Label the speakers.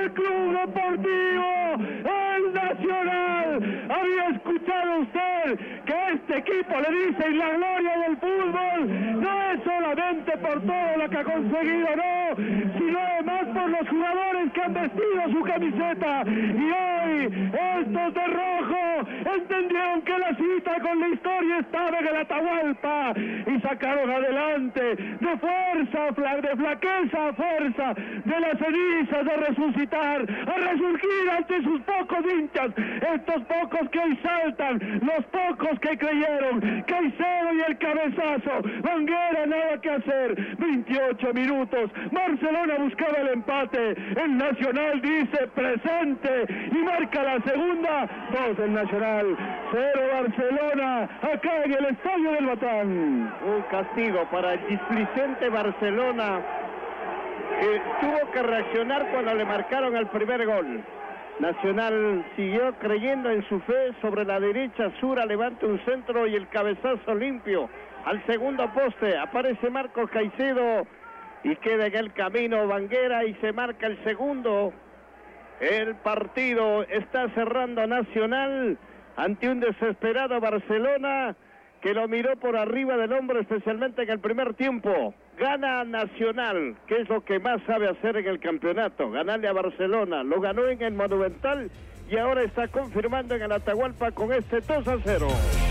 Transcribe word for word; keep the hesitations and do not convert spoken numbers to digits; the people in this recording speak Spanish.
Speaker 1: el Club Deportivo El Nacional. ¿Había escuchado usted que este equipo le dice la gloria del fútbol? No es solamente por todo lo que ha conseguido, no, sino además por los jugadores que han vestido su camiseta. Y hoy estos de rojo entendieron que la cita con la historia estaba en el Atahualpa y sacaron adelante de fuerza, de flaqueza a fuerza, de las cenizas de resucitar, a resurgir ante sus pocos hinchas, estos pocos que hoy saltan, los pocos que creyeron. Caicedo y el cabezazo, Banguera nada que hacer, veintiocho minutos, Barcelona buscaba el empate, el Nacional dice presente y marca la segunda, dos del Nacional, cero Barcelona, acá en el Estadio del Batán.
Speaker 2: Un castigo para el displicente Barcelona, que tuvo que reaccionar cuando le marcaron el primer gol. Nacional siguió creyendo en su fe. Sobre la derecha, Sura levanta un centro y el cabezazo limpio al segundo poste. Aparece Marcos Caicedo y queda en el camino Banguera y se marca el segundo. El partido está cerrando Nacional ante un desesperado Barcelona que lo miró por arriba del hombro, especialmente en el primer tiempo. Gana Nacional, que es lo que más sabe hacer en el campeonato, ganarle a Barcelona. Lo ganó en el Monumental y ahora está confirmando en el Atahualpa con este dos a cero.